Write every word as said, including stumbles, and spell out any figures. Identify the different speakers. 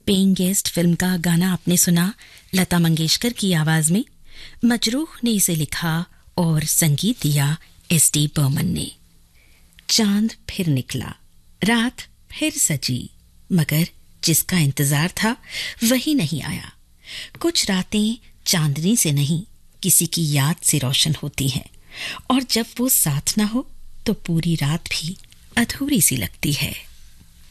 Speaker 1: Paying guest film का गाना आपने सुना लता मंगेशकर की आवाज में। मजरूह ने इसे लिखा और संगीत दिया एस डी बर्मन ने। चांद फिर निकला, रात फिर सजी, मगर जिसका इंतजार था वही नहीं आया। कुछ रातें चांदनी से नहीं किसी की याद से रोशन होती हैं, और जब वो साथ ना हो तो पूरी रात भी अधूरी सी लगती है।